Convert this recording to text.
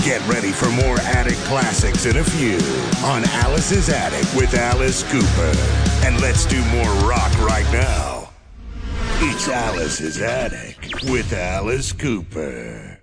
Get ready for more Attic classics in a few on Alice's Attic with Alice Cooper. And let's do more rock right now. It's Alice's Attic with Alice Cooper.